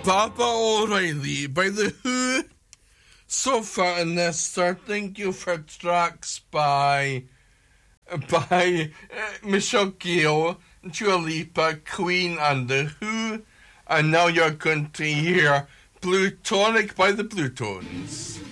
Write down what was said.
Baba O'Reilly by The Who. So far in this, thank you for tracks by Michelle Gill, Dua Lipa, Queen and The Who. And now you're going to hear Blue Tonic by the Blue Tones.